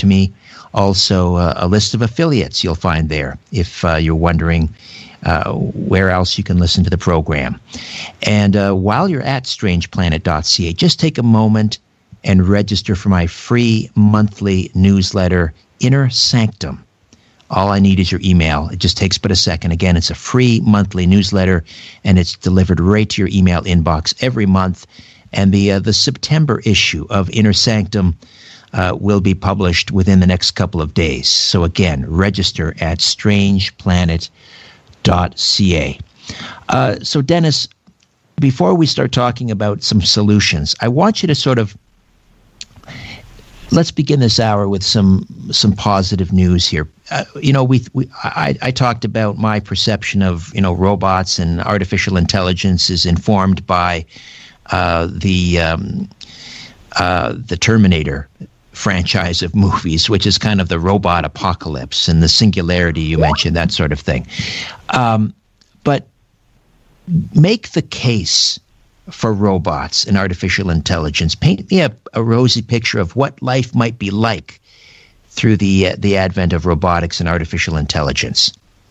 me. Also, a list of affiliates you'll find there if you're wondering where else you can listen to the program. And while you're at strangeplanet.ca, just take a moment and register for my free monthly newsletter, Inner Sanctum. All I need is your email. It just takes but a second. Again, it's a free monthly newsletter, and it's delivered right to your email inbox every month. And the September issue of Inner Sanctum will be published within the next couple of days. So again, register at strangeplanet.ca. So Dennis, before we start talking about some solutions, I want you to sort of let's begin this hour with some positive news here. I talked about my perception of robots and artificial intelligence is informed by the Terminator franchise of movies, which is kind of the robot apocalypse and the singularity you mentioned, that sort of thing. But make the case for robots and artificial intelligence. Paint me a rosy picture of what life might be like through the advent of robotics and artificial intelligence.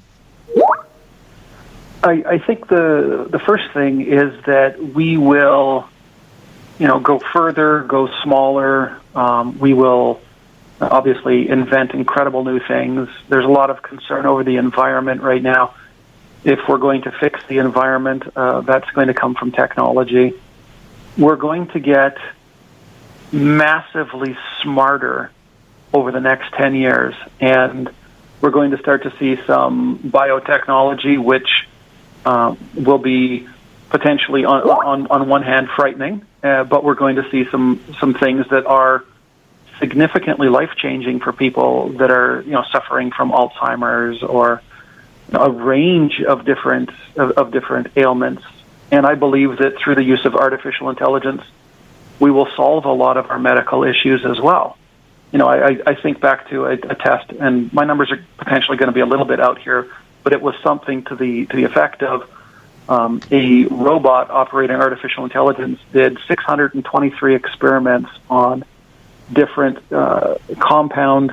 I think the first thing is that we will, go further, go smaller. We will obviously invent incredible new things. There's a lot of concern over the environment right now. If we're going to fix the environment, that's going to come from technology. We're going to get massively smarter over the next 10 years, and we're going to start to see some biotechnology, which will be potentially, on one hand, frightening, but we're going to see some things that are significantly life-changing for people that are suffering from Alzheimer's or a range of different ailments. And I believe that through the use of artificial intelligence, we will solve a lot of our medical issues as well. I think back to a test, and my numbers are potentially going to be a little bit out here, but it was something to the effect of a robot operating artificial intelligence did 623 experiments on different components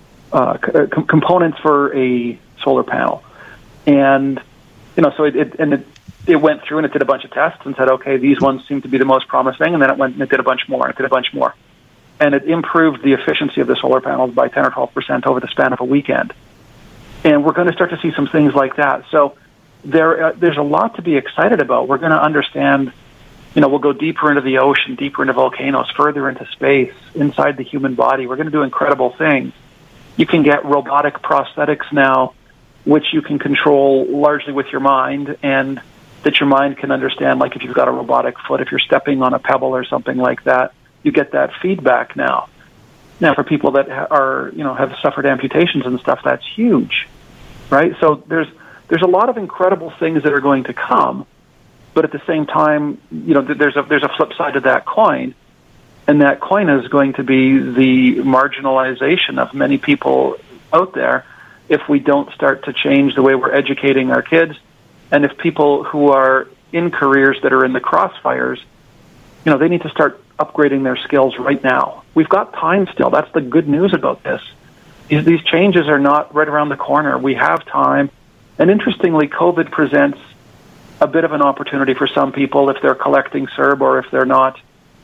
for a solar panel. And, so it went through and it did a bunch of tests and said, okay, these ones seem to be the most promising. And then it went and it did a bunch more and it did a bunch more. And it improved the efficiency of the solar panels by 10 or 12% over the span of a weekend. And we're going to start to see some things like that. So there's a lot to be excited about. We're going to understand, we'll go deeper into the ocean, deeper into volcanoes, further into space, inside the human body. We're going to do incredible things. You can get robotic prosthetics now, which you can control largely with your mind, and that your mind can understand, like if you've got a robotic foot, if you're stepping on a pebble or something like that, you get that feedback now. Now, for people that are, have suffered amputations and stuff, that's huge, right? So there's a lot of incredible things that are going to come, but at the same time, there's a flip side to that coin, and that coin is going to be the marginalization of many people out there if we don't start to change the way we're educating our kids, and if people who are in careers that are in the crossfires, they need to start upgrading their skills right now. We've got time still. That's the good news about this. These changes are not right around the corner. We have time. And interestingly, COVID presents a bit of an opportunity for some people if they're collecting CERB or if they're not,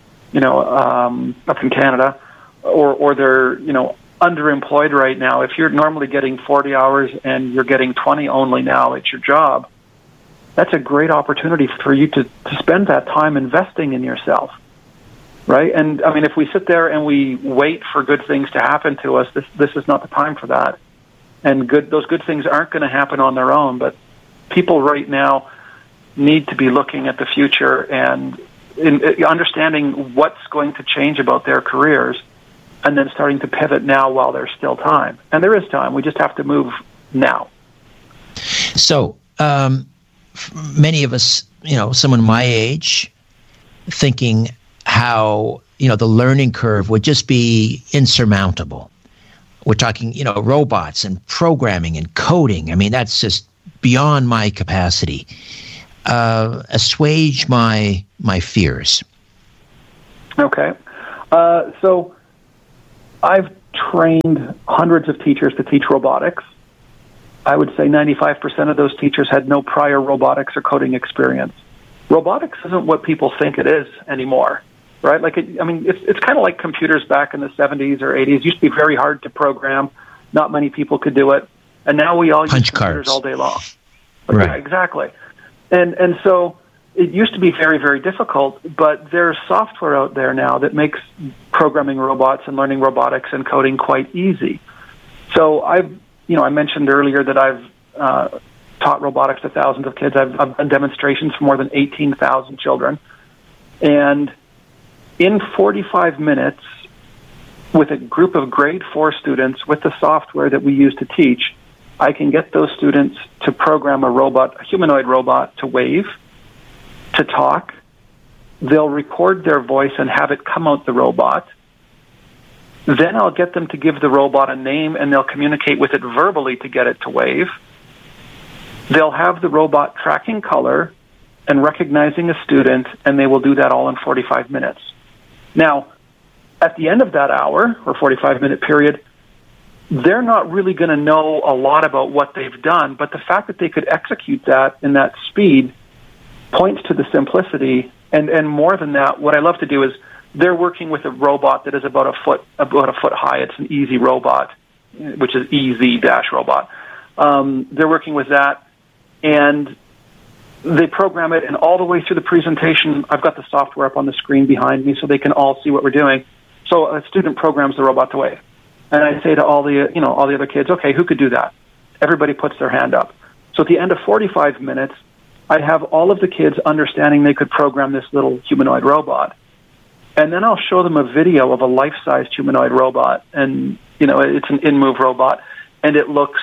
up in Canada, or they're, underemployed right now. If you're normally getting 40 hours and you're getting 20 only now at your job, that's a great opportunity for you to spend that time investing in yourself, right? And, if we sit there and we wait for good things to happen to us, this is not the time for that. And those good things aren't going to happen on their own, but people right now need to be looking at the future and understanding what's going to change about their careers, and then starting to pivot now while there's still time. And there is time. We just have to move now. So many of us, someone my age, thinking how, the learning curve would just be insurmountable. We're talking, robots and programming and coding. That's just beyond my capacity. Assuage my fears. Okay. So I've trained hundreds of teachers to teach robotics. I would say 95% of those teachers had no prior robotics or coding experience. Robotics isn't what people think it is anymore, right? It's kind of like computers back in the 70s or 80s. It used to be very hard to program. Not many people could do it. And now we all use computers all day long. Right. Yeah, exactly. And so it used to be very, very difficult, but there's software out there now that makes programming robots and learning robotics and coding quite easy. So I mentioned earlier that I've taught robotics to thousands of kids. I've done demonstrations for more than 18,000 children. And in 45 minutes, with a group of grade 4 students with the software that we use to teach, I can get those students to program a humanoid robot to wave, to talk. They'll record their voice and have it come out the robot. Then I'll get them to give the robot a name, and they'll communicate with it verbally to get it to wave. They'll have the robot tracking color and recognizing a student, and they will do that all in 45 minutes. Now, at the end of that hour, or 45-minute period, they're not really going to know a lot about what they've done, but the fact that they could execute that in that speed points to the simplicity. And more than that, what I love to do is they're working with a robot that is about a foot high. It's an easy robot, which is EZ-robot. They're working with that, and they program it, and all the way through the presentation, I've got the software up on the screen behind me so they can all see what we're doing. So a student programs the robot to wave. And I say to all the other kids, okay, who could do that? Everybody puts their hand up. So at the end of 45 minutes, I have all of the kids understanding they could program this little humanoid robot. And then I'll show them a video of a life-sized humanoid robot. And, it's an in-move robot. And it looks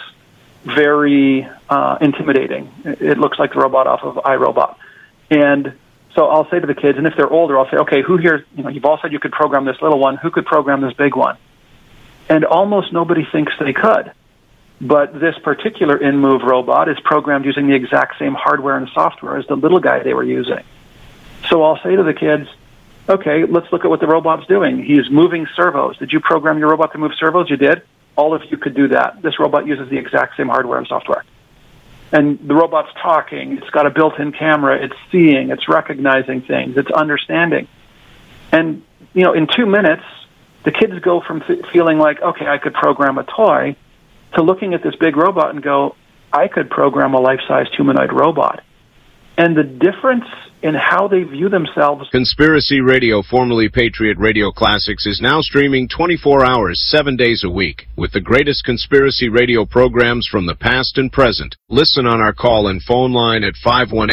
very intimidating. It looks like the robot off of iRobot. And so I'll say to the kids, and if they're older, I'll say, okay, who here, you've all said you could program this little one. Who could program this big one? And almost nobody thinks they could. But this particular in-move robot is programmed using the exact same hardware and software as the little guy they were using. So I'll say to the kids, okay, let's look at what the robot's doing. He's moving servos. Did you program your robot to move servos? You did. All of you could do that. This robot uses the exact same hardware and software. And the robot's talking. It's got a built-in camera. It's seeing. It's recognizing things. It's understanding. And, in 2 minutes, the kids go from feeling like, okay, I could program a toy, to looking at this big robot and go, I could program a life-sized humanoid robot. And the difference in how they view themselves. Conspiracy Radio, formerly Patriot Radio Classics, is now streaming 24 hours, 7 days a week, with the greatest conspiracy radio programs from the past and present. Listen on our call and phone line at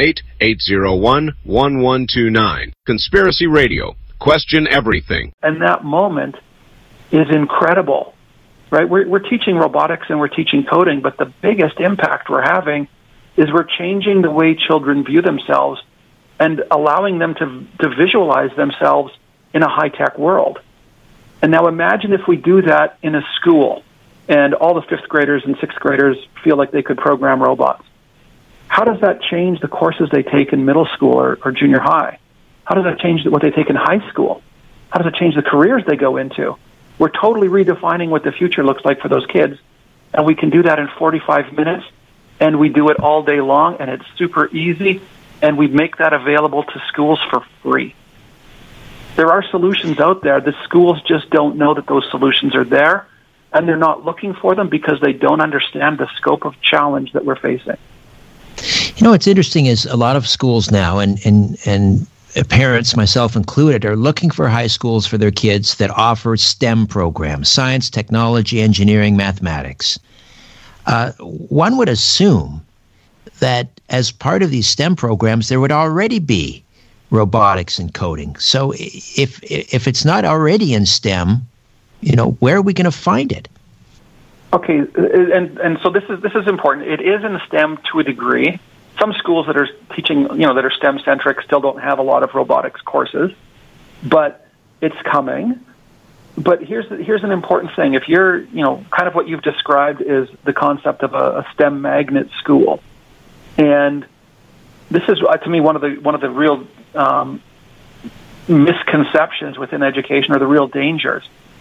518-801-1129. Conspiracy Radio. Question everything. And that moment is incredible, right? We're teaching robotics and we're teaching coding, but the biggest impact we're having is we're changing the way children view themselves and allowing them to visualize themselves in a high-tech world. And now imagine if we do that in a school and all the 5th graders and 6th graders feel like they could program robots. How does that change the courses they take in middle school or junior high? How does that change what they take in high school? How does it change the careers they go into? We're totally redefining what the future looks like for those kids, and we can do that in 45 minutes, and we do it all day long, and it's super easy, and we make that available to schools for free. There are solutions out there. The schools just don't know that those solutions are there, and they're not looking for them because they don't understand the scope of challenge that we're facing. What's interesting is a lot of schools now, and parents, myself included, are looking for high schools for their kids that offer STEM programs, science, technology, engineering, mathematics. One would assume that as part of these STEM programs, there would already be robotics and coding. So if it's not already in STEM, where are we going to find it? Okay, and so this is important. It is in STEM to a degree. Some schools that are teaching, that are STEM-centric still don't have a lot of robotics courses, but it's coming. But here's an important thing. If you're, kind of what you've described is the concept of a STEM magnet school. And this is, to me, one of the real misconceptions within education, or the real dangers.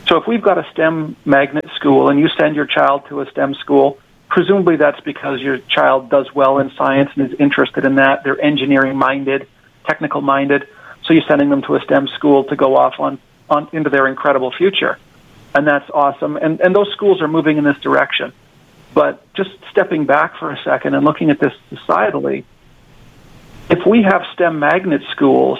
So if we've got a STEM magnet school and you send your child to a STEM school, presumably that's because your child does well in science and is interested in that. They're engineering-minded, technical-minded. So you're sending them to a STEM school to go off on into their incredible future. And that's awesome. And those schools are moving in this direction. But just stepping back for a second and looking at this societally, if we have STEM magnet schools,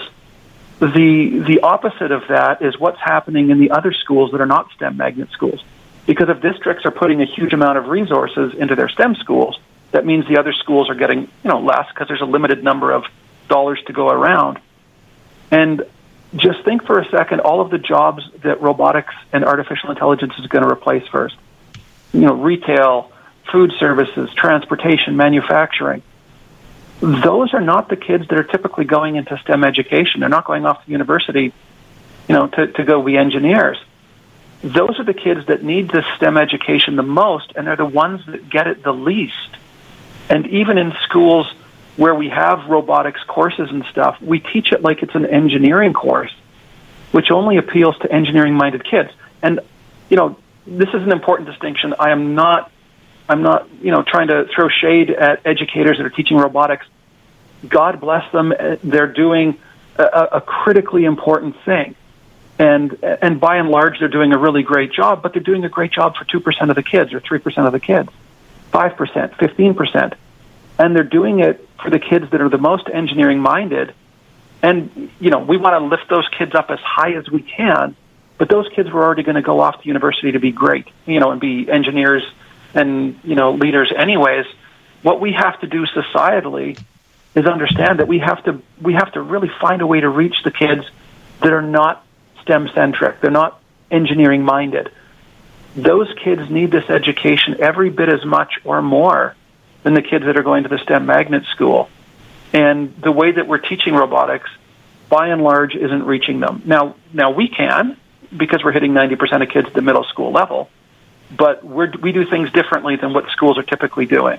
the opposite of that is what's happening in the other schools that are not STEM magnet schools. Because if districts are putting a huge amount of resources into their STEM schools, that means the other schools are getting less because there's a limited number of dollars to go around. And just think for a second all of the jobs that robotics and artificial intelligence is going to replace first. Retail, food services, transportation, manufacturing. Those are not the kids that are typically going into STEM education. They're not going off to university, to go be engineers. Those are the kids that need this STEM education the most, and they're the ones that get it the least. And even in schools where we have robotics courses and stuff, we teach it like it's an engineering course, which only appeals to engineering-minded kids. And, this is an important distinction. I'm not, trying to throw shade at educators that are teaching robotics. God bless them. They're doing a critically important thing. And by and large, they're doing a really great job, but they're doing a great job for 2% of the kids or 3% of the kids, 5%, 15%. And they're doing it for the kids that are the most engineering-minded. And, we want to lift those kids up as high as we can, but those kids were already going to go off to university to be great, and be engineers and, leaders anyways. What we have to do societally is understand that we have to really find a way to reach the kids that are not STEM-centric. They're not engineering-minded. Those kids need this education every bit as much or more than the kids that are going to the STEM magnet school. And the way that we're teaching robotics, by and large, isn't reaching them. Now we can, because we're hitting 90% of kids at the middle school level, but we do things differently than what schools are typically doing.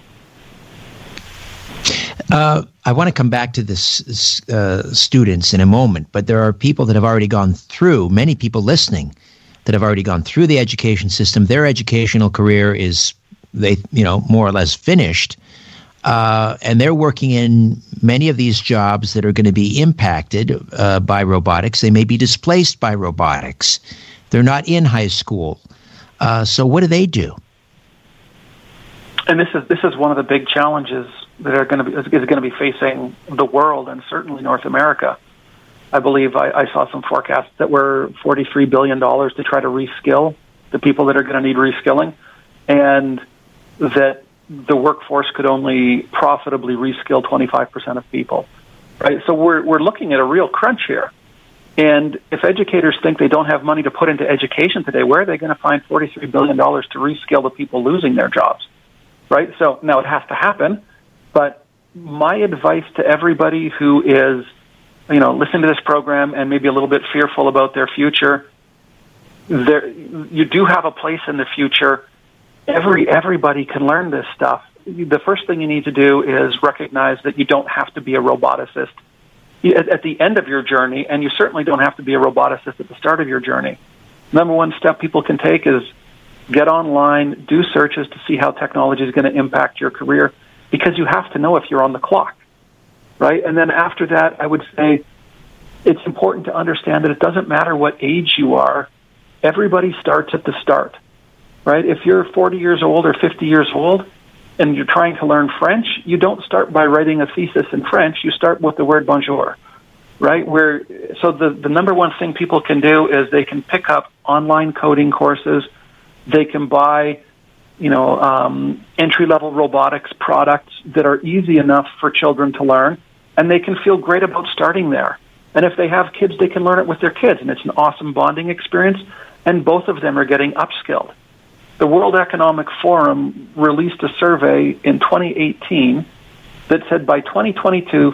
I want to come back to this students in a moment, but there are people that have already gone through, many people listening, that have already gone through the education system. Their educational career is, more or less finished, and they're working in many of these jobs that are going to be impacted by robotics. They may be displaced by robotics. They're not in high school. So what do they do? And this is one of the big challenges that is going to be facing the world and certainly North America. I believe I saw some forecasts that were $43 billion to try to reskill the people that are going to need reskilling, and that the workforce could only profitably reskill 25% of people. Right? So we're looking at a real crunch here. And if educators think they don't have money to put into education today, where are they going to find $43 billion to reskill the people losing their jobs? Right? So now it has to happen. But my advice to everybody who is, listening to this program and maybe a little bit fearful about their future, you do have a place in the future. Everybody can learn this stuff. The first thing you need to do is recognize that you don't have to be a roboticist at the end of your journey, and you certainly don't have to be a roboticist at the start of your journey. Number one step people can take is get online, do searches to see how technology is going to impact your career, because you have to know if you're on the clock, right? And then after that, I would say it's important to understand that it doesn't matter what age you are. Everybody starts at the start, right? If you're 40 years old or 50 years old and you're trying to learn French, you don't start by writing a thesis in French. You start with the word bonjour, right? So the number one thing people can do is they can pick up online coding courses. They can buy entry-level robotics products that are easy enough for children to learn, and they can feel great about starting there. And if they have kids, they can learn it with their kids, and it's an awesome bonding experience, and both of them are getting upskilled. The World Economic Forum released a survey in 2018 that said by 2022,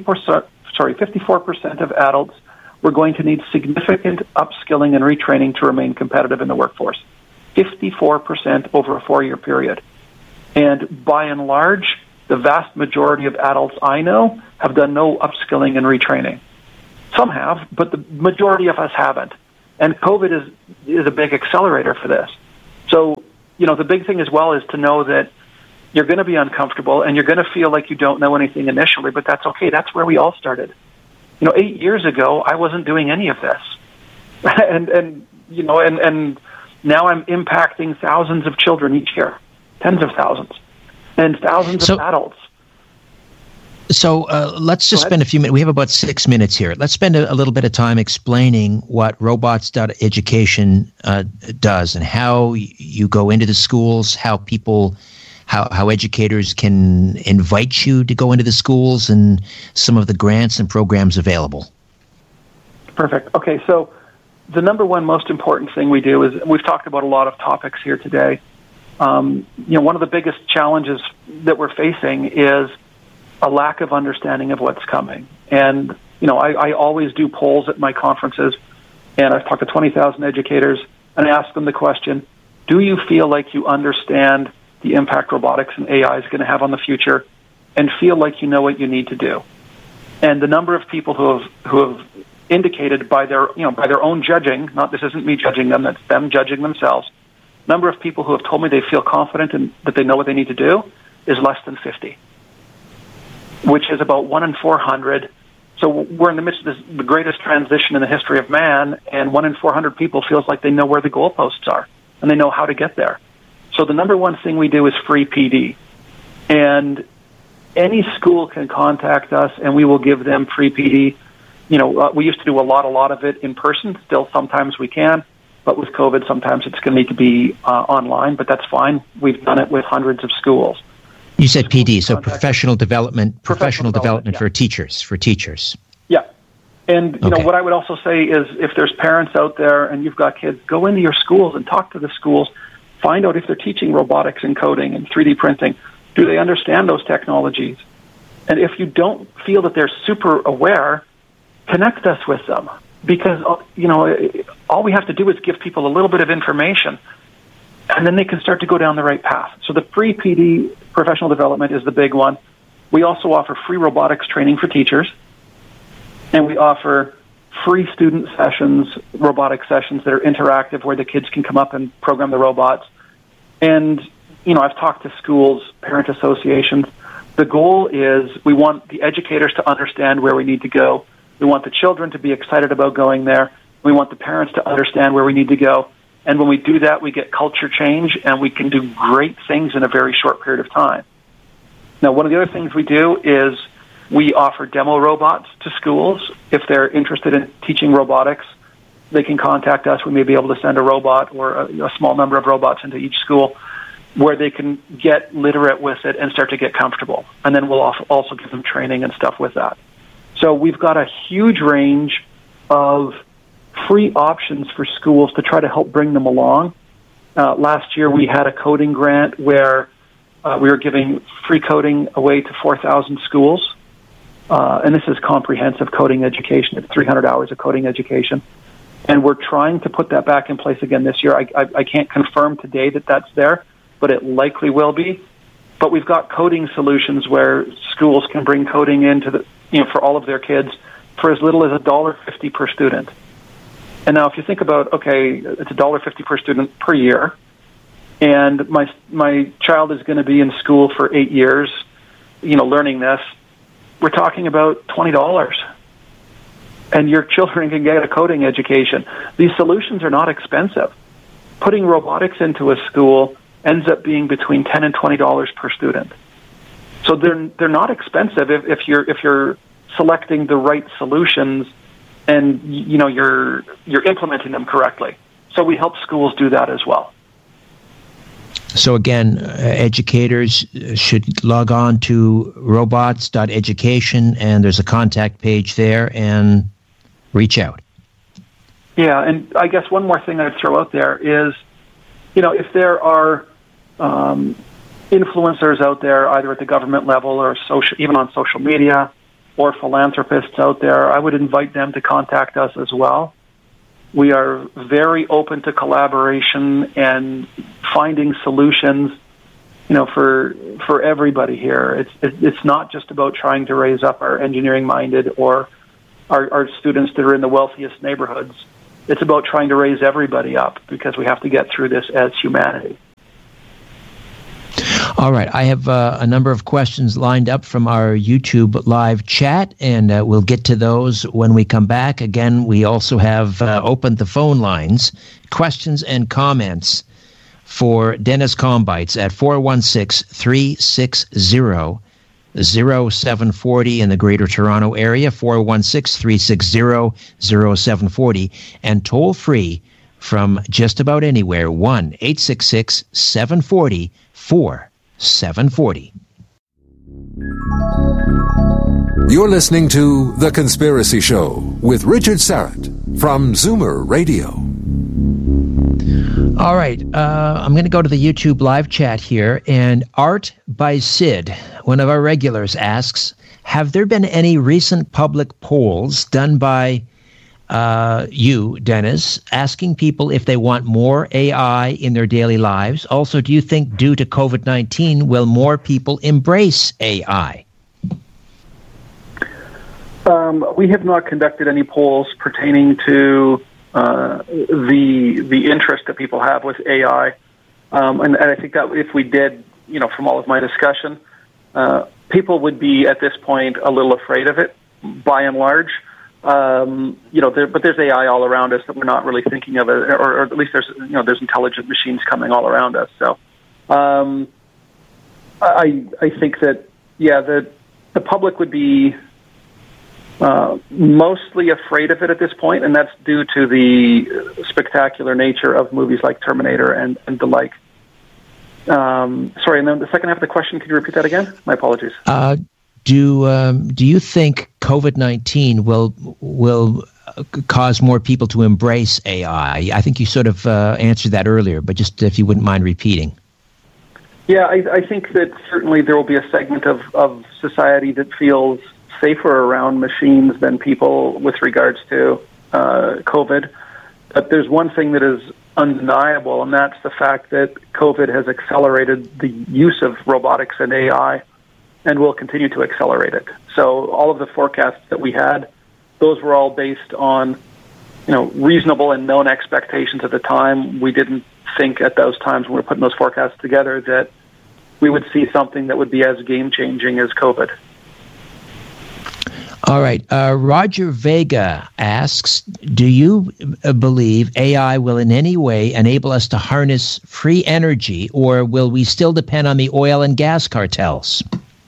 54% of adults were going to need significant upskilling and retraining to remain competitive in the workforce. 54% over a 4-year period. And by and large, the vast majority of adults I know have done no upskilling and retraining. Some have, but the majority of us haven't. And COVID is a big accelerator for this. So, the big thing as well is to know that you're going to be uncomfortable and you're going to feel like you don't know anything initially, but that's okay. That's where we all started. 8 years ago, I wasn't doing any of this. and now I'm impacting thousands of children each year, tens of thousands, and thousands of adults. So let's just spend a few minutes. We have about 6 minutes here. Let's spend a little bit of time explaining what robots.education does and how you go into the schools, how educators can invite you to go into the schools, and some of the grants and programs available. Perfect. Okay, so the number one most important thing we do is, we've talked about a lot of topics here today. One of the biggest challenges that we're facing is a lack of understanding of what's coming. And, I always do polls at my conferences, and I've talked to 20,000 educators, and I ask them the question, do you feel like you understand the impact robotics and AI is going to have on the future, and feel like you know what you need to do? And the number of people who have indicated by their own judging, this isn't me judging them, that's them judging themselves, number of people who have told me they feel confident and that they know what they need to do is less than 50. Which is about 1 in 400. So we're in the midst of the greatest transition in the history of man, and 1 in 400 people feels like they know where the goalposts are, and they know how to get there. So the number one thing we do is free PD. And any school can contact us, and we will give them free PD. We used to do a lot of it in person. Still, sometimes we can. But with COVID, sometimes it's going to need to be online, but that's fine. We've done it with hundreds of schools. You said PD, so professional development for teachers. Yeah. And, what I would also say is, if there's parents out there and you've got kids, go into your schools and talk to the schools. Find out if they're teaching robotics and coding and 3D printing. Do they understand those technologies? And if you don't feel that they're super aware, connect us with them. Because, all we have to do is give people a little bit of information, and then they can start to go down the right path. So the free PD, professional development, is the big one. We also offer free robotics training for teachers, and we offer free student sessions, robotic sessions that are interactive, where the kids can come up and program the robots. And, I've talked to schools, parent associations. The goal is we want the educators to understand where we need to go. We want the children to be excited about going there. We want the parents to understand where we need to go. And when we do that, we get culture change, and we can do great things in a very short period of time. Now, one of the other things we do is we offer demo robots to schools. If they're interested in teaching robotics, they can contact us. We may be able to send a robot or a small number of robots into each school where they can get literate with it and start to get comfortable. And then we'll also give them training and stuff with that. So we've got a huge range of free options for schools to try to help bring them along. Last year we had a coding grant where we were giving free coding away to 4,000 schools. And this is comprehensive coding education. It's 300 hours of coding education. And we're trying to put that back in place again this year. I can't confirm today that that's there, but it likely will be. But we've got coding solutions where schools can bring coding into for all of their kids for as little as $1.50 per student. And now if you think about, okay, it's $1.50 per student per year, and my child is going to be in school for 8 years, learning this, we're talking about $20. And your children can get a coding education. These solutions are not expensive. Putting robotics into a school ends up being between $10 and $20 per student. So they're not expensive if you're selecting the right solutions and you're implementing them correctly. So we help schools do that as well. So again, educators should log on to robots.education, and there's a contact page there, and reach out. Yeah, and I guess one more thing I'd throw out there is, if there are influencers out there, either at the government level or even on social media, or philanthropists out there, I would invite them to contact us as well. We are very open to collaboration and finding solutions, for everybody here. It's not just about trying to raise up our engineering-minded or our students that are in the wealthiest neighborhoods. It's about trying to raise everybody up because we have to get through this as humanity. All right. I have a number of questions lined up from our YouTube live chat, and we'll get to those when we come back. Again, we also have opened the phone lines, questions and comments for Dennis Combites at 416-360-0740 in the Greater Toronto Area, 416-360-0740, and toll free from just about anywhere, 1-866-740-4740. You're listening to The Conspiracy Show with Richard Syrett from Zoomer Radio. All right, I'm going to go to the YouTube live chat here, and Art by Sid, one of our regulars, asks, have there been any recent public polls done by you, Dennis, asking people if they want more AI in their daily lives? Also, do you think due to COVID-19, will more people embrace AI? We have not conducted any polls pertaining to the interest that people have with AI, and I think that if we did, from all of my discussion, people would be at this point a little afraid of it, by and large. But there's AI all around us that we're not really thinking of, or at least there's intelligent machines coming all around us. So, I think that the public would be mostly afraid of it at this point, and that's due to the spectacular nature of movies like Terminator and the like. Sorry, and then the second half of the question, could you repeat that again? My apologies. Do you think COVID-19 will cause more people to embrace AI? I think you sort of answered that earlier, but just if you wouldn't mind repeating. Yeah, I think that certainly there will be a segment of society that feels safer around machines than people with regards to COVID. But there's one thing that is undeniable, and that's the fact that COVID has accelerated the use of robotics and AI, and will continue to accelerate it. So all of the forecasts that we had, those were all based on, reasonable and known expectations at the time. We didn't think at those times when we were putting those forecasts together that we would see something that would be as game-changing as COVID. All right. Roger Vega asks, do you believe AI will in any way enable us to harness free energy, or will we still depend on the oil and gas cartels?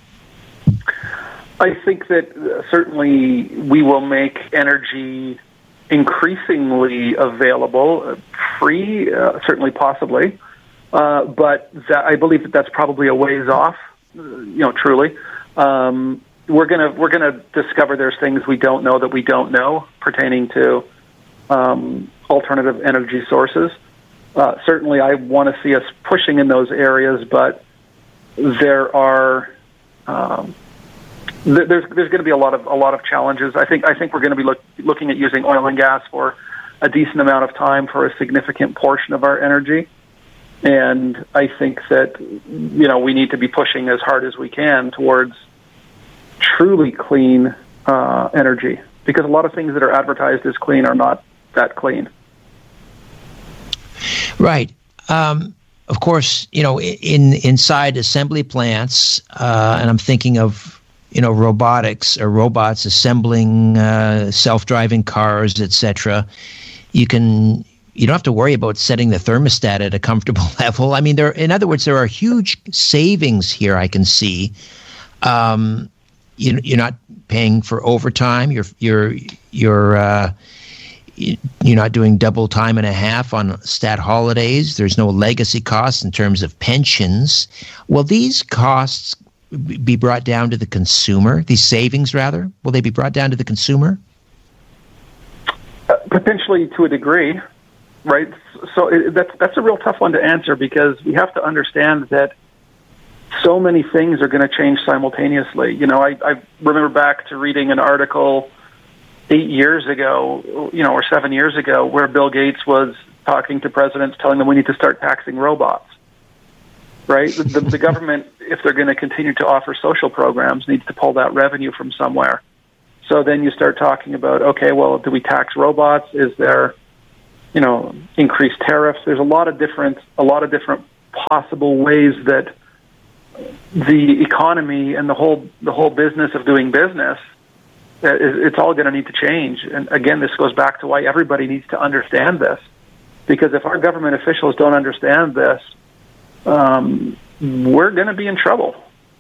I think that certainly we will make energy increasingly available, free, certainly possibly, but I believe that that's probably a ways off. Truly, we're gonna discover there's things we don't know that we don't know pertaining to alternative energy sources. Certainly, I want to see us pushing in those areas, but there are. There's going to be a lot of challenges. I think we're going to be looking at using oil and gas for a decent amount of time for a significant portion of our energy, and I think that we need to be pushing as hard as we can towards truly clean energy, because a lot of things that are advertised as clean are not that clean. Right. Of course, inside assembly plants, and I'm thinking of robotics or robots assembling self-driving cars, etc. You don't have to worry about setting the thermostat at a comfortable level. I mean, in other words, there are huge savings here I can see. You're not paying for overtime. You're not doing double time and a half on stat holidays. There's no legacy costs in terms of pensions. Will these costs be brought down to the consumer? These savings, rather, will they be brought down to the consumer? Potentially, to a degree, right? So that's a real tough one to answer, because we have to understand that so many things are going to change simultaneously. I remember back to reading an article 8 years ago, or 7 years ago, where Bill Gates was talking to presidents, telling them we need to start taxing robots. Right? The government, if they're going to continue to offer social programs, needs to pull that revenue from somewhere. So then you start talking about, okay, well, do we tax robots? Is there increased tariffs. There's a lot of different possible ways that the economy and the whole business of doing business, it's all going to need to change. And again, this goes back to why everybody needs to understand this, because if our government officials don't understand this, we're going to be in trouble.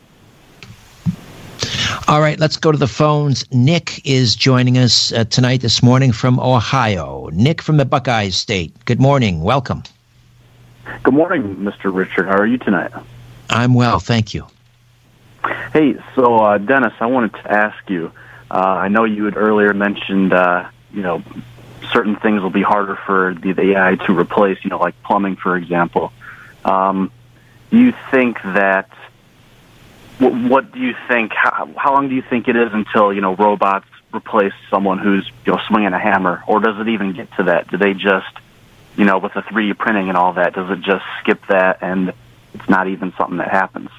All right, let's go to the phones. Nick is joining us this morning from Ohio. Nick from the Buckeye State. Good morning. Welcome. Good morning, Mr. Richard. How are you tonight? I'm well, thank you. Hey, so Dennis, I wanted to ask you, I know you had earlier mentioned, certain things will be harder for the AI to replace, like plumbing, for example. Do you think that, what do you think, how long do you think it is until, robots replace someone who's, swinging a hammer? Or does it even get to that? Do they just, with the 3D printing and all that, does it just skip that and it's not even something that happens?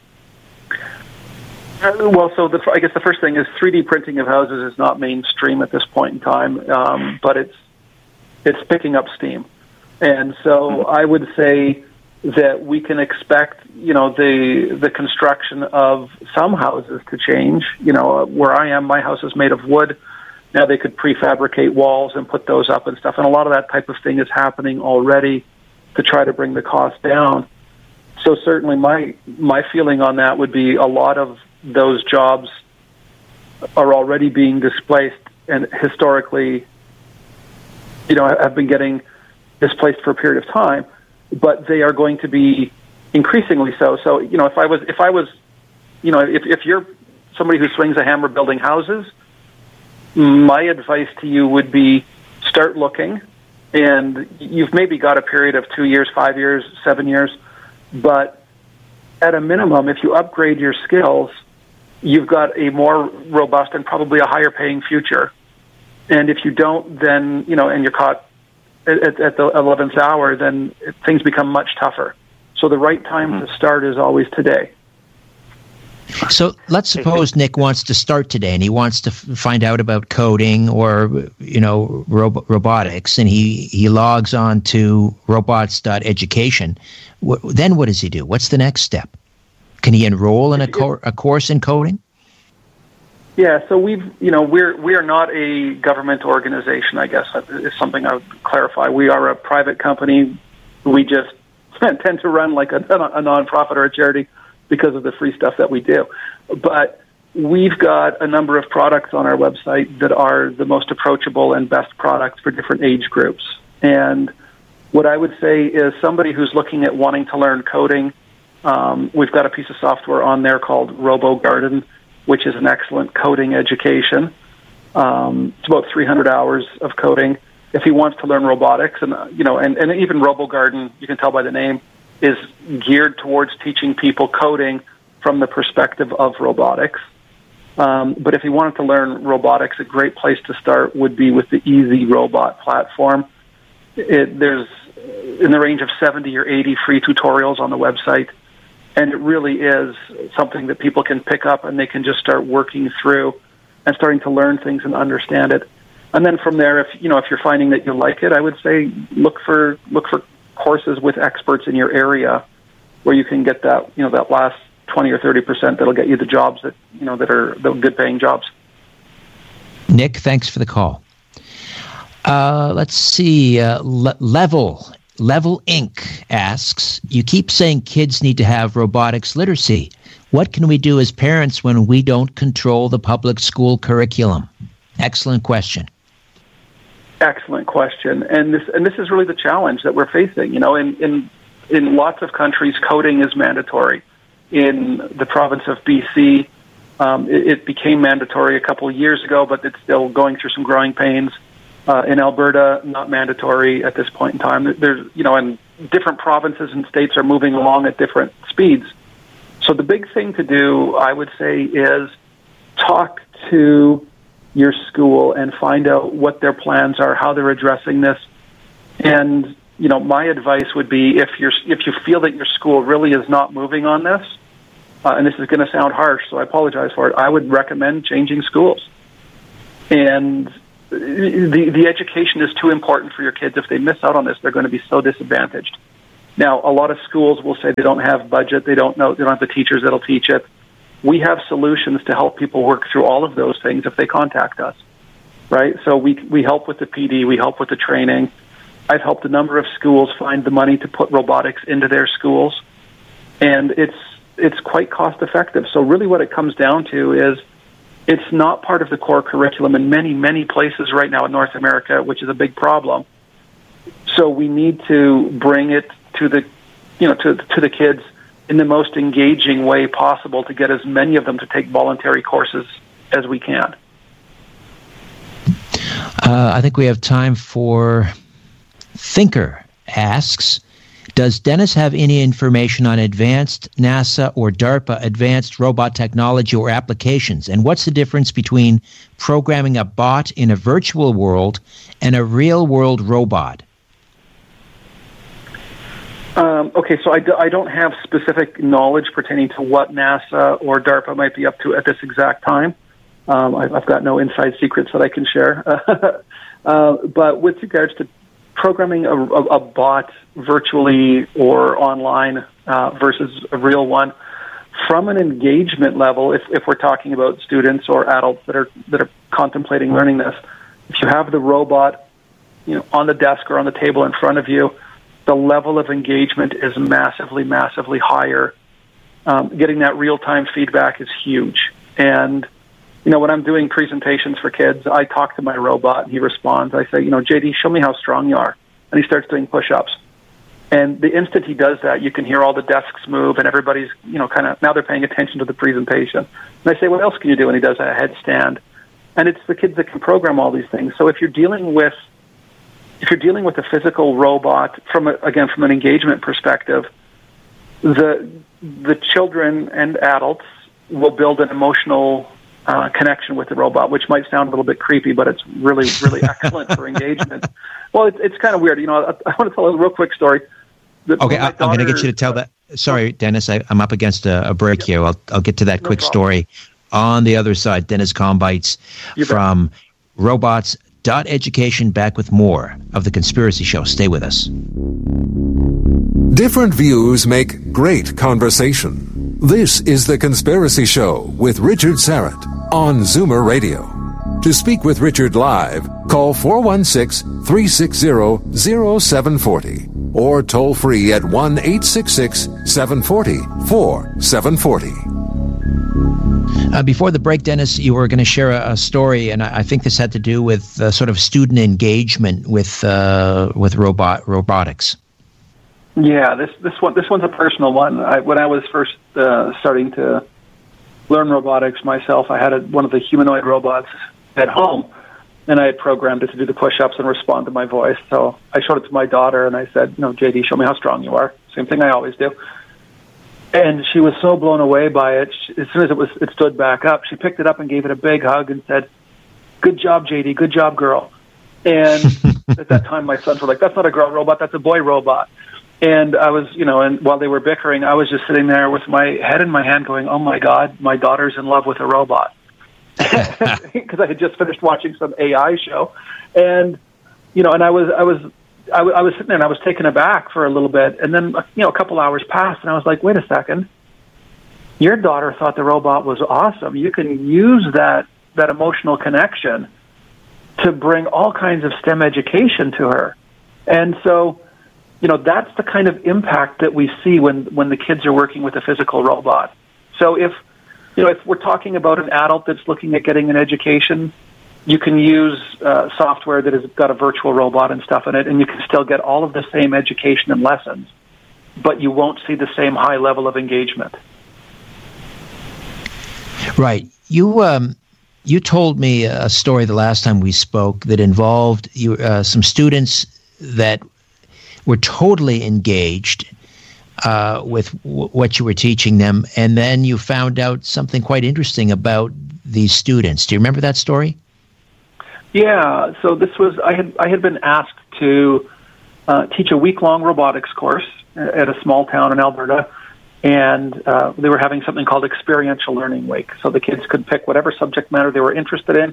Well, so I guess the first thing is 3D printing of houses is not mainstream at this point in time, but it's picking up steam. And so I would say that we can expect, the construction of some houses to change. Where I am, my house is made of wood. Now they could prefabricate walls and put those up and stuff. And a lot of that type of thing is happening already to try to bring the cost down. So certainly my feeling on that would be a lot of those jobs are already being displaced and historically, have been getting displaced for a period of time, but they are going to be increasingly so. So, if you're somebody who swings a hammer building houses, my advice to you would be start looking, and you've maybe got a period of 2 years, 5 years, 7 years, but at a minimum, if you upgrade your skills, you've got a more robust and probably a higher paying future. And if you don't, then, and you're caught at the 11th hour, then things become much tougher. So the right time to start is always today. So let's suppose Nick wants to start today and he wants to find out about coding or, robotics, and he logs on to robots.education. Then what does he do? What's the next step? Can he enroll in a course in coding? Yeah, so we are not a government organization, I guess is something I would clarify. We are a private company. We just tend to run like a nonprofit or a charity because of the free stuff that we do. But we've got a number of products on our website that are the most approachable and best products for different age groups. And what I would say is somebody who's looking at wanting to learn coding, we've got a piece of software on there called RoboGarden, which is an excellent coding education. It's about 300 hours of coding. If he wants to learn robotics, and even RoboGarden, you can tell by the name, is geared towards teaching people coding from the perspective of robotics. But if you wanted to learn robotics, a great place to start would be with the Easy Robot platform. There's in the range of 70 or 80 free tutorials on the website, and it really is something that people can pick up and they can just start working through and starting to learn things and understand it. And then from there, if you're finding that you like it, I would say look for courses with experts in your area where you can get that that last 20 or 30% that'll get you the jobs that are the good paying jobs. Nick, thanks for the call. Let's see. Level Inc. asks, you keep saying kids need to have robotics literacy. What can we do as parents when we don't control the public school curriculum? Excellent question. Excellent question. And this is really the challenge that we're facing. In lots of countries, coding is mandatory. In the province of BC, it became mandatory a couple of years ago, but it's still going through some growing pains. In Alberta, not mandatory at this point in time. There's, and different provinces and states are moving along at different speeds. So the big thing to do, I would say, is talk to your school and find out what their plans are, how they're addressing this. And, my advice would be if you feel that your school really is not moving on this, and this is going to sound harsh, so I apologize for it, I would recommend changing schools. And the education is too important for your kids. If they miss out on this, they're going to be so disadvantaged. Now, a lot of schools will say they don't have budget, they don't have the teachers that'll teach it. We have solutions to help people work through all of those things if they contact us, right? So we help with the PD, we help with the training. I've helped a number of schools find the money to put robotics into their schools, and it's quite cost effective. So really what it comes down to is it's not part of the core curriculum in many, many places right now in North America, which is a big problem. So we need to bring it to the kids in the most engaging way possible to get as many of them to take voluntary courses as we can. I think we have time for Thinker asks, does Dennis have any information on advanced NASA or DARPA advanced robot technology or applications? And what's the difference between programming a bot in a virtual world and a real-world robot? Okay, so I don't have specific knowledge pertaining to what NASA or DARPA might be up to at this exact time. I've got no inside secrets that I can share. But with regards to programming a bot virtually or online versus a real one, from an engagement level, if we're talking about students or adults that are contemplating learning this, if you have the robot, on the desk or on the table in front of you, the level of engagement is massively, massively higher. Getting that real-time feedback is huge. And, when I'm doing presentations for kids, I talk to my robot and he responds. I say, JD, show me how strong you are. And he starts doing push-ups. And the instant he does that, you can hear all the desks move and everybody's, now they're paying attention to the presentation. And I say, what else can you do? And he does a headstand. And it's the kids that can program all these things. So if you're dealing with a physical robot from an engagement perspective, the children and adults will build an emotional connection with the robot, which might sound a little bit creepy, but it's really, really excellent for engagement. Well, it's kind of weird. I want to tell a real quick story. Okay, I'm going to get you to tell that. Sorry, Dennis, I'm up against a break here. I'll get to that quick story on the other side. Dennis Combites from Robots.Education, back with more of The Conspiracy Show. Stay with us. Different views make great conversation. This is The Conspiracy Show with Richard Syrett on Zoomer Radio. To speak with Richard live, call 416-360-0740 or toll free at 1-866-740-4740. Before the break, Dennis, you were going to share a story, and I think this had to do with sort of student engagement with robotics. Yeah, this one's a personal one. When I was first starting to learn robotics myself, I had one of the humanoid robots at home, and I had programmed it to do the push-ups and respond to my voice. So I showed it to my daughter, and I said, JD, show me how strong you are. Same thing I always do. And she was so blown away by it. As soon as it stood back up, she picked it up and gave it a big hug and said, "Good job, JD. Good job, girl." And at that time, my sons were like, "That's not a girl robot. That's a boy robot." And I was, and while they were bickering, I was just sitting there with my head in my hand going, "Oh my God, my daughter's in love with a robot." Because I had just finished watching some AI show. And, and I was sitting there and I was taken aback for a little bit. And then, a couple hours passed and I was like, wait a second. Your daughter thought the robot was awesome. You can use that emotional connection to bring all kinds of STEM education to her. And so, that's the kind of impact that we see when the kids are working with a physical robot. So if we're talking about an adult that's looking at getting an education, you can use software that has got a virtual robot and stuff in it, and you can still get all of the same education and lessons, but you won't see the same high level of engagement. Right. You told me a story the last time we spoke that involved some students that were totally engaged with what you were teaching them, and then you found out something quite interesting about these students. Do you remember that story? Yeah. So this was I had been asked to teach a week-long robotics course at a small town in Alberta, and they were having something called Experiential Learning Week. So the kids could pick whatever subject matter they were interested in.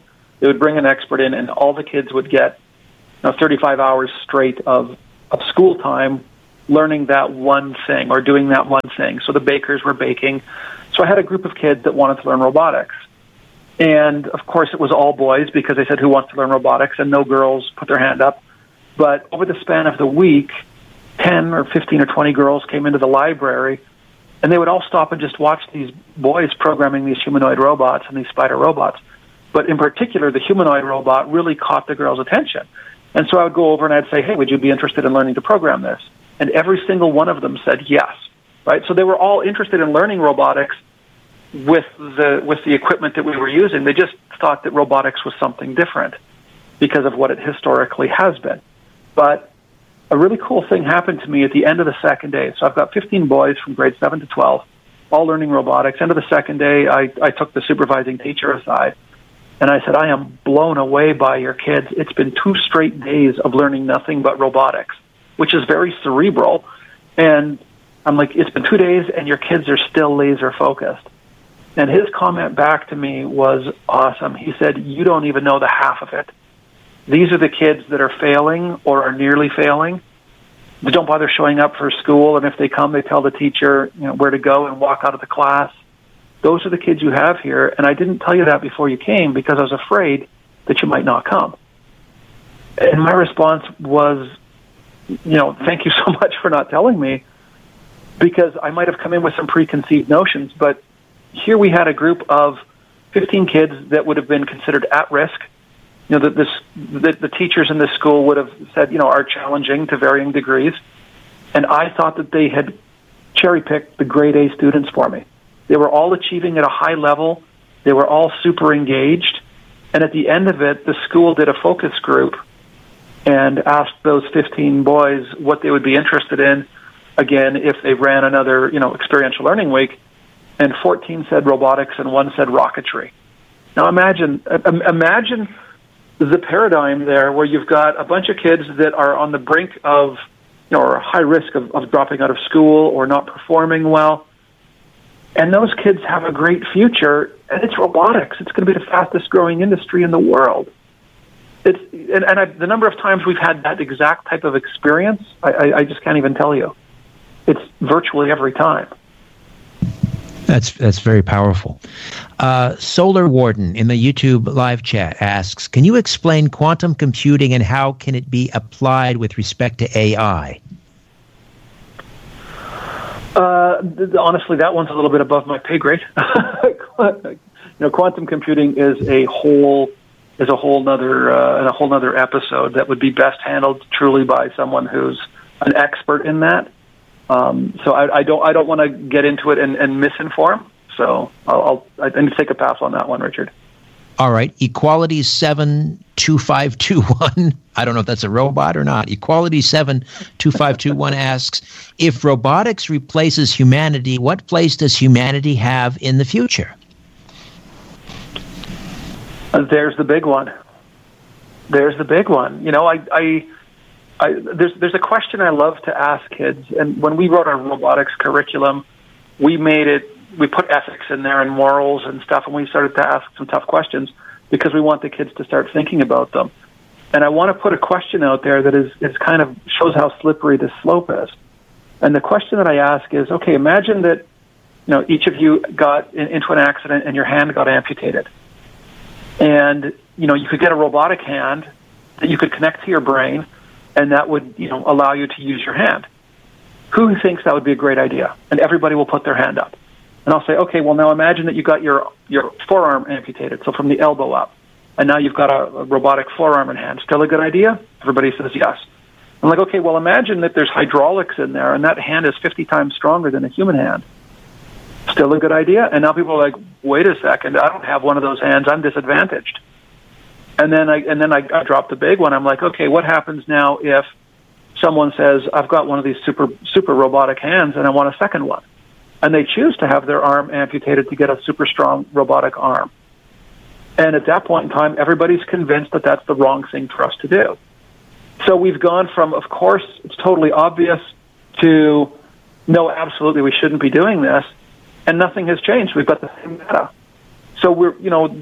They would bring an expert in, and all the kids would get 35 hours straight of school time learning that one thing or doing that one thing. So the bakers were baking. So I had a group of kids that wanted to learn robotics. And, of course, it was all boys because they said, who wants to learn robotics? And no girls put their hand up. But over the span of the week, 10 or 15 or 20 girls came into the library, and they would all stop and just watch these boys programming these humanoid robots and these spider robots. But in particular, the humanoid robot really caught the girls' attention. And so I would go over and I'd say, hey, would you be interested in learning to program this? And every single one of them said yes, right? So they were all interested in learning robotics with the equipment that we were using. They just thought that robotics was something different because of what it historically has been. But a really cool thing happened to me at the end of the second day. So I've got 15 boys from grade 7 to 12, all learning robotics. End of the second day, I took the supervising teacher aside, and I said, I am blown away by your kids. It's been 2 straight days of learning nothing but robotics, which is very cerebral. And I'm like, it's been 2 days, and your kids are still laser focused. And his comment back to me was awesome. He said, you don't even know the half of it. These are the kids that are failing or are nearly failing. They don't bother showing up for school, and if they come, they tell the teacher where to go and walk out of the class. Those are the kids you have here, and I didn't tell you that before you came because I was afraid that you might not come. And my response was, thank you so much for not telling me, because I might have come in with some preconceived notions, but here we had a group of 15 kids that would have been considered at risk. The teachers in this school would have said, are challenging to varying degrees. And I thought that they had cherry-picked the grade A students for me. They were all achieving at a high level. They were all super engaged. And at the end of it, the school did a focus group and asked those 15 boys what they would be interested in, again, if they ran another, experiential learning week. And 14 said robotics and 1 said rocketry. Now imagine the paradigm there where you've got a bunch of kids that are on the brink of, or high risk of dropping out of school or not performing well. And those kids have a great future, and it's robotics. It's going to be the fastest growing industry in the world. The number of times we've had that exact type of experience, I just can't even tell you. It's virtually every time. That's very powerful. Solar Warden in the YouTube live chat asks, can you explain quantum computing and how can it be applied with respect to AI? Honestly, that one's a little bit above my pay grade. Quantum computing is a whole nother episode that would be best handled truly by someone who's an expert in that. So I don't want to get into it and misinform. So I need to take a pass on that one, Richard. All right. Equality 72521. I don't know if that's a robot or not. Equality 72521 asks, if robotics replaces humanity, what place does humanity have in the future? There's the big one. There's a question I love to ask kids, and when we wrote our robotics curriculum, we put ethics in there and morals and stuff, and we started to ask some tough questions because we want the kids to start thinking about them. And I want to put a question out there that is kind of shows how slippery this slope is. And the question that I ask is, okay, imagine that each of you got into an accident and your hand got amputated. And you could get a robotic hand that you could connect to your brain, and that would allow you to use your hand. Who thinks that would be a great idea? And everybody will put their hand up. And I'll say, okay, well, now imagine that you got your forearm amputated, so from the elbow up. And now you've got a robotic forearm and hand. Still a good idea? Everybody says yes. I'm like, okay, well, imagine that there's hydraulics in there, and that hand is 50 times stronger than a human hand. Still a good idea? And now people are like, wait a second, I don't have one of those hands. I'm disadvantaged. And then I drop the big one. I'm like, okay, what happens now if someone says, I've got one of these super robotic hands and I want a second one? And they choose to have their arm amputated to get a super strong robotic arm. And at that point in time, everybody's convinced that that's the wrong thing for us to do. So we've gone from, of course, it's totally obvious, to, no, absolutely, we shouldn't be doing this, and nothing has changed. We've got the same data. So we're,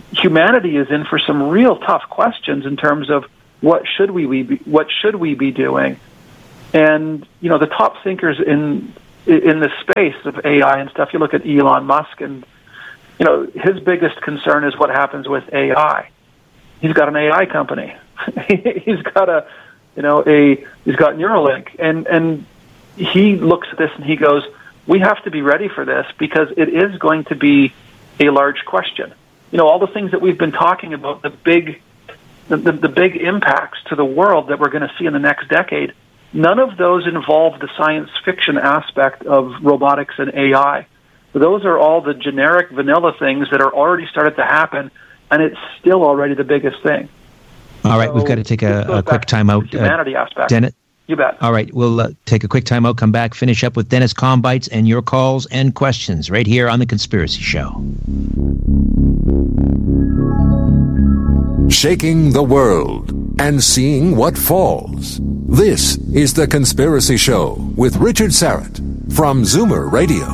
humanity is in for some real tough questions in terms of what should we be doing. And the top thinkers in the space of AI and stuff, you look at Elon Musk, and his biggest concern is what happens with AI. He's got an AI company. He's got he's got Neuralink, and he looks at this and he goes, we have to be ready for this because it is going to be a large question. All the things that we've been talking about, the big impacts to the world that we're going to see in the next decade, none of those involve the science fiction aspect of robotics and AI. Those are all the generic vanilla things that are already started to happen, and it's still already the biggest thing. All right, we've got to take a quick time out. Humanity aspect. Dennis, you bet. All right, we'll take a quick time out, come back, finish up with Dennis Combites and your calls and questions right here on The Conspiracy Show. Shaking the world and seeing what falls. This is The Conspiracy Show with Richard Syrett from Zoomer Radio.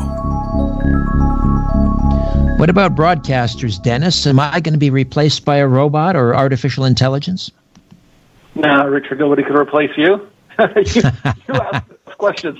What about broadcasters, Dennis? Am I going to be replaced by a robot or artificial intelligence? No, Richard, nobody can replace you. you ask questions.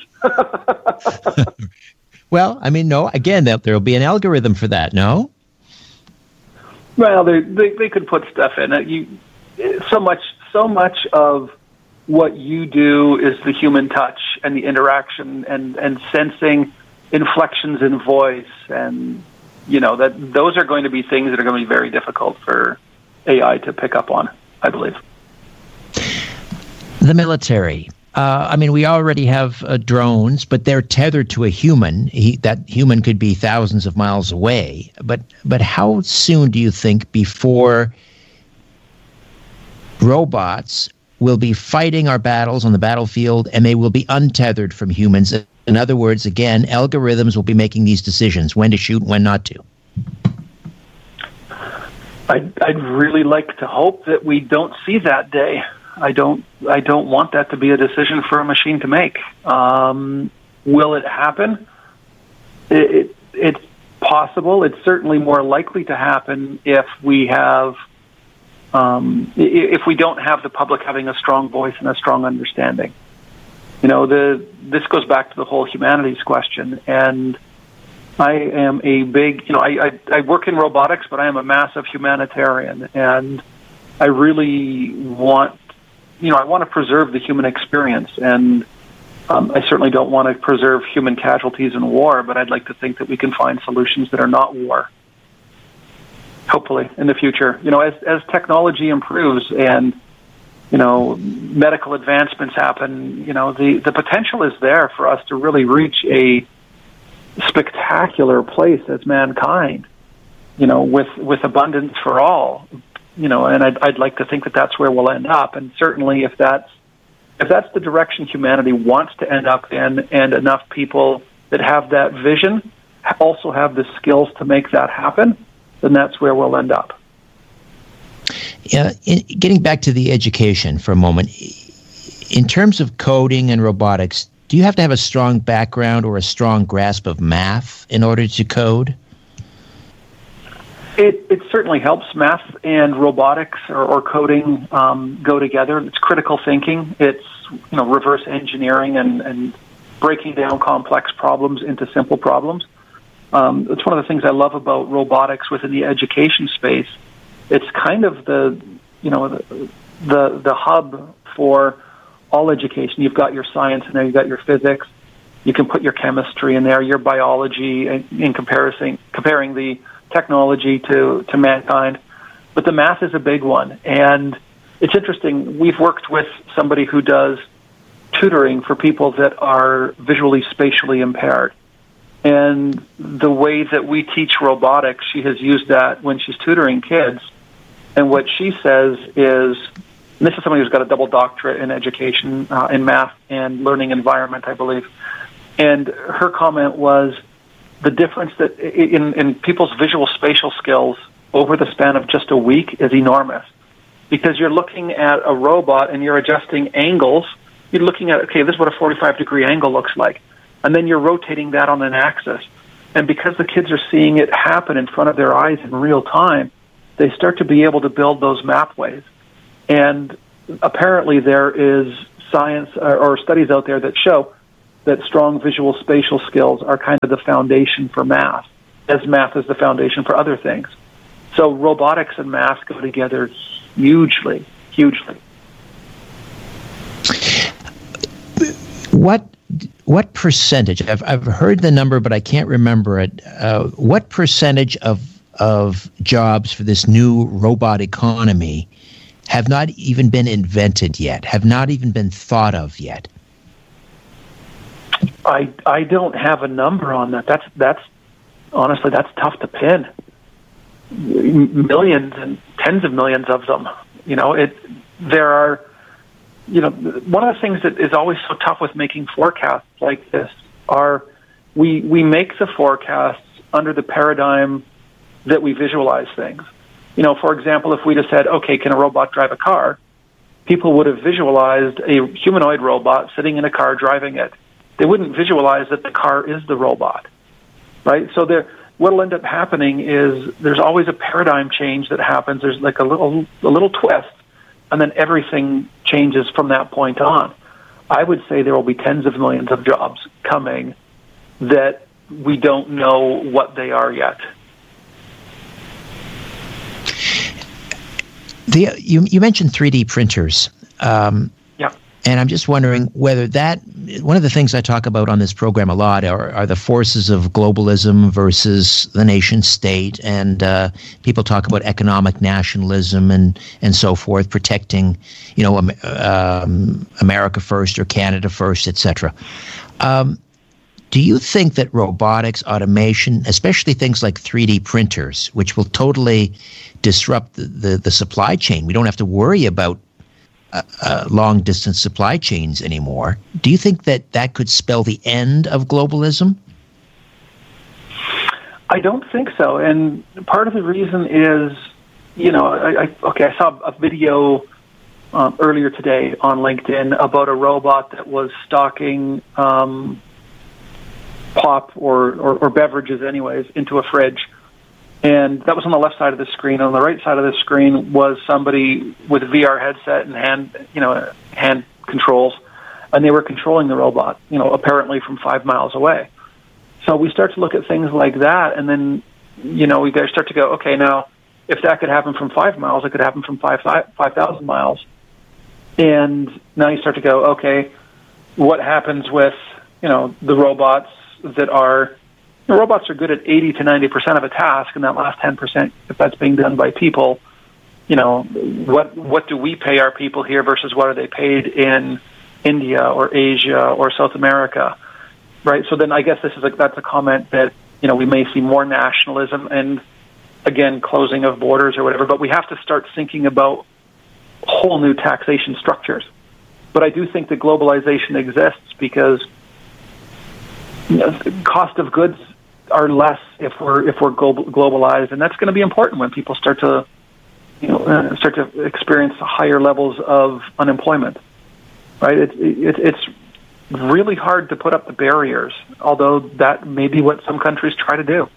Well, no. Again, there'll be an algorithm for that, no? Well, they could put stuff in it. So much of what you do is the human touch and the interaction and sensing inflections in voice, and that those are going to be things that are going to be very difficult for AI to pick up on, I believe. The military. We already have drones, but they're tethered to a human. That human could be thousands of miles away. But how soon do you think before robots will be fighting our battles on the battlefield and they will be untethered from humans? In other words, again, algorithms will be making these decisions, when to shoot, when not to. I'd really like to hope that we don't see that day. I don't want that to be a decision for a machine to make. Will it happen? It's possible. It's certainly more likely to happen if we have, if we don't have the public having a strong voice and a strong understanding. This goes back to the whole humanities question, and I am a big, I work in robotics, but I am a massive humanitarian, and I really want, I want to preserve the human experience, and I certainly don't want to preserve human casualties in war, but I'd like to think that we can find solutions that are not war, hopefully, in the future. As technology improves and, medical advancements happen, the potential is there for us to really reach a spectacular place as mankind, with abundance for all. And I'd like to think that that's where we'll end up. And certainly if that's the direction humanity wants to end up in, and enough people that have that vision also have the skills to make that happen, then that's where we'll end up. Getting back to the education for a moment, in terms of coding and robotics, do you have to have a strong background or a strong grasp of math in order to code? It certainly helps. Math and robotics or coding go together. It's critical thinking. It's reverse engineering and breaking down complex problems into simple problems. It's one of the things I love about robotics within the education space. It's kind of the hub for all education. You've got your science in there, you've got your physics. You can put your chemistry in there, your biology, in comparing the technology to mankind. But the math is a big one. And it's interesting, we've worked with somebody who does tutoring for people that are visually spatially impaired. And the way that we teach robotics, she has used that when she's tutoring kids. And what she says is, and this is somebody who's got a double doctorate in education, in math and learning environment, I believe. And her comment was the difference that in people's visual spatial skills over the span of just a week is enormous. Because you're looking at a robot and you're adjusting angles. You're looking at, okay, this is what a 45-degree angle looks like. And then you're rotating that on an axis. And because the kids are seeing it happen in front of their eyes in real time, they start to be able to build those mapways. And apparently there is science or studies out there that show that strong visual spatial skills are kind of the foundation for math, as math is the foundation for other things. So robotics and math go together hugely, hugely. What percentage? I've heard the number, but I can't remember it. What percentage of jobs for this new robot economy have not even been invented yet? Have not even been thought of yet? I don't have a number on that. That's honestly, that's tough to pin. Millions and tens of millions of them. There are. One of the things that is always so tough with making forecasts like this are we make the forecasts under the paradigm that we visualize things. For example, if we just said, okay, can a robot drive a car? People would have visualized a humanoid robot sitting in a car driving it. They wouldn't visualize that the car is the robot, right? So what will end up happening is there's always a paradigm change that happens. There's like a little twist, and then everything changes from that point on. I would say there will be tens of millions of jobs coming that we don't know what they are yet. You mentioned 3D printers. Yeah. And I'm just wondering whether one of the things I talk about on this program a lot are the forces of globalism versus the nation state, and people talk about economic nationalism and so forth, protecting, America first or Canada first, etc. Do you think that robotics, automation, especially things like 3D printers, which will totally disrupt the supply chain, we don't have to worry about long-distance supply chains anymore. Do you think that could spell the end of globalism? I don't think so. And part of the reason is, I saw a video earlier today on LinkedIn about a robot that was stocking pop or beverages anyways into a fridge. And that was on the left side of the screen. On the right side of the screen was somebody with a VR headset and hand controls, and they were controlling the robot, apparently from 5 miles away. So we start to look at things like that, and then, we guys start to go, okay, now, if that could happen from 5 miles, it could happen from 5,000 miles. And now you start to go, okay, what happens with, the robots that are... Robots are good at 80 to 90% of a task, and that last 10%, if that's being done by people, what do we pay our people here versus what are they paid in India or Asia or South America, right? So then I guess that's a comment that we may see more nationalism and again closing of borders or whatever. But we have to start thinking about whole new taxation structures. But I do think that globalization exists because cost of goods are less if we're globalized, and that's going to be important when people start to experience higher levels of unemployment. Right? It's really hard to put up the barriers, although that may be what some countries try to do.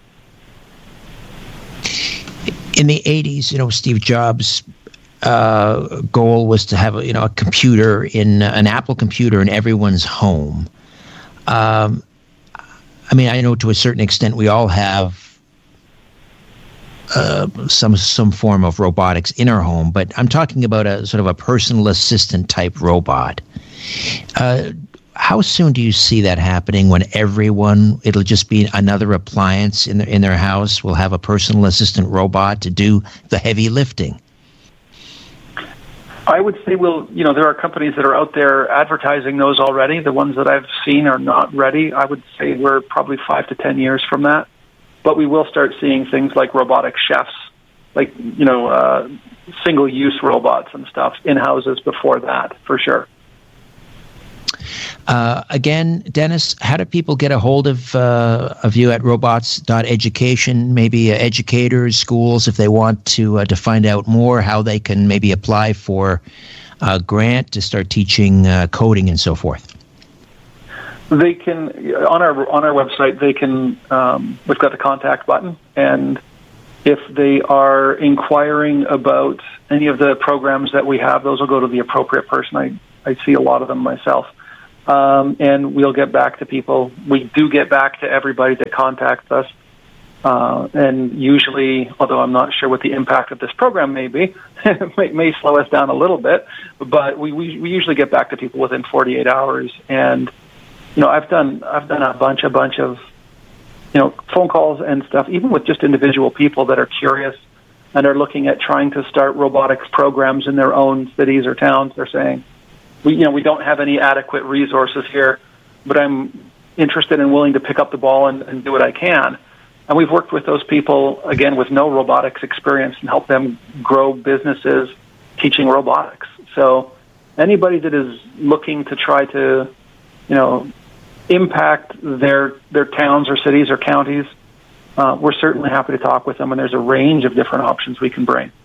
In the 80s, Steve Jobs' goal was to have a computer an Apple computer in everyone's home. I know to a certain extent we all have some form of robotics in our home, but I'm talking about a sort of a personal assistant type robot. How soon do you see that happening when it'll just be another appliance in their house, will have a personal assistant robot to do the heavy lifting? I would say there are companies that are out there advertising those already. The ones that I've seen are not ready. I would say we're probably 5 to 10 years from that. But we will start seeing things like robotic chefs, like, single-use robots and stuff in houses before that, for sure. Again, Dennis, how do people get a hold of you at robots.education? Maybe educators, schools, if they want to find out more, how they can maybe apply for a grant to start teaching coding and so forth. They can on our website. They can. We've got the contact button, and If they are inquiring about any of the programs that we have, those will go to the appropriate person. I see a lot of them myself. And we'll get back to people. We do get back to everybody that contacts us. And usually, although I'm not sure what the impact of this program may be, it may slow us down a little bit, but we usually get back to people within 48 hours. And, I've done a bunch of, phone calls and stuff, even with just individual people that are curious and are looking at trying to start robotics programs in their own cities or towns. They're saying, we don't have any adequate resources here, but I'm interested and willing to pick up the ball and do what I can. And we've worked with those people, again, with no robotics experience and help them grow businesses teaching robotics. So anybody that is looking to try to, impact their towns or cities or counties, we're certainly happy to talk with them, and there's a range of different options we can bring.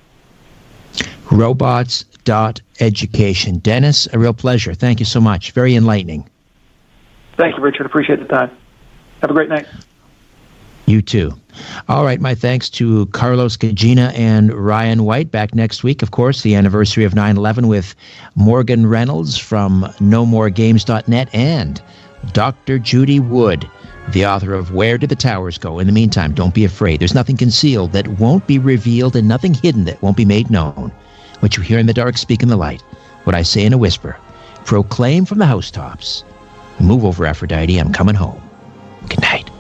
Robots.education. Dennis, a real pleasure. Thank you so much. Very enlightening. Thank you, Richard. Appreciate the time. Have a great night. You too. All right, my thanks to Carlos Gagina and Ryan White. Back next week, of course, the anniversary of 9/11 with Morgan Reynolds from NoMoreGames.net and Dr. Judy Wood, the author of Where Did the Towers Go? In the meantime, don't be afraid. There's nothing concealed that won't be revealed and nothing hidden that won't be made known. What you hear in the dark, speak in the light. What I say in a whisper, proclaim from the housetops. Move over, Aphrodite. I'm coming home. Good night.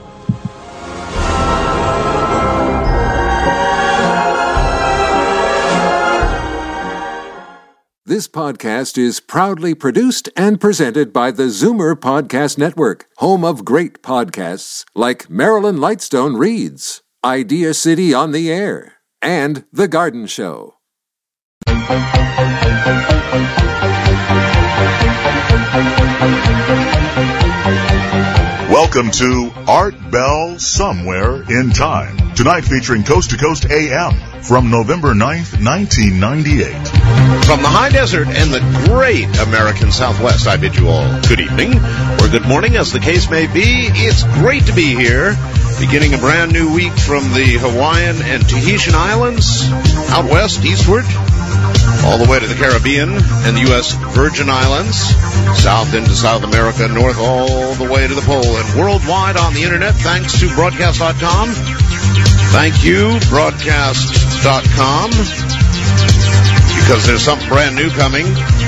This podcast is proudly produced and presented by the Zoomer Podcast Network, home of great podcasts like Marilyn Lightstone Reads, Idea City on the Air, and The Garden Show. Welcome to Art Bell Somewhere in Time. Tonight featuring Coast to Coast AM from November 9th, 1998. From the high desert and the great American Southwest, I bid you all good evening, or good morning, as the case may be. It's great to be here, beginning a brand new week from the Hawaiian and Tahitian Islands, out west, eastward, all the way to the Caribbean and the U.S. Virgin Islands, south into South America, north all the way to the pole, and worldwide on the Internet, thanks to Broadcast.com. Thank you, Broadcast.com, because there's something brand new coming.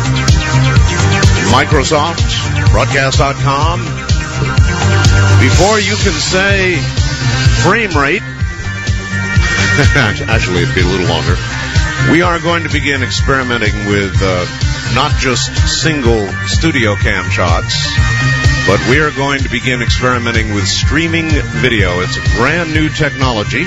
Microsoft, Broadcast.com. Before you can say frame rate, actually it'd be a little longer, we are going to begin experimenting with not just single studio cam shots, but we are going to begin experimenting with streaming video. It's a brand new technology,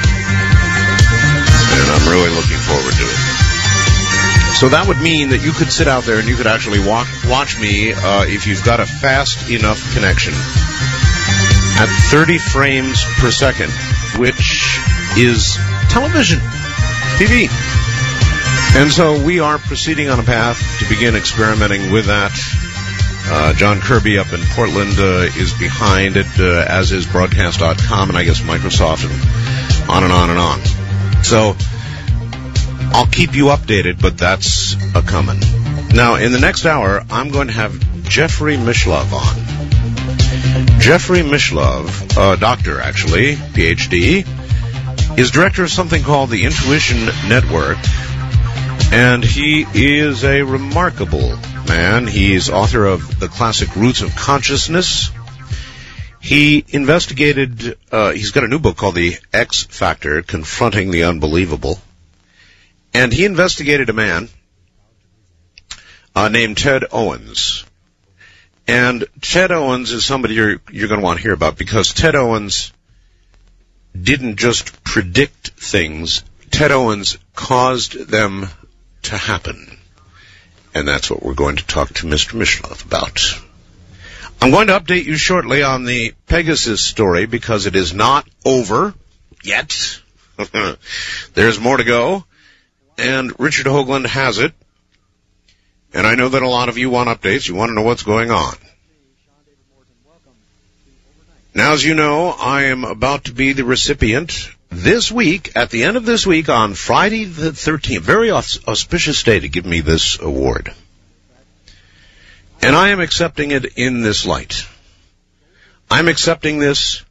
and I'm really looking forward to it. So that would mean that you could sit out there and you could actually watch me if you've got a fast enough connection at 30 frames per second, which is television, TV. And so we are proceeding on a path to begin experimenting with that. John Kirby up in Portland is behind it, as is Broadcast.com and I guess Microsoft, and on and on and on. So I'll keep you updated, but that's a coming. Now, in the next hour, I'm going to have Jeffrey Mishlove on. Jeffrey Mishlove, a doctor actually, PhD, is director of something called the Intuition Network. And he is a remarkable man. He's author of The Classic Roots of Consciousness. He investigated, he's got a new book called The X Factor, Confronting the Unbelievable. And he investigated a man named Ted Owens. And Ted Owens is somebody you're going to want to hear about, because Ted Owens didn't just predict things. Ted Owens caused them to happen. And that's what we're going to talk to Mr. Mishlove about. I'm going to update you shortly on the Pegasus story, because it is not over yet. There's more to go. And Richard Hoagland has it. And I know that a lot of you want updates. You want to know what's going on. Now, as you know, I am about to be the recipient this week, at the end of this week, on Friday the 13th, very auspicious day to give me this award. And I am accepting it in this light. I'm accepting this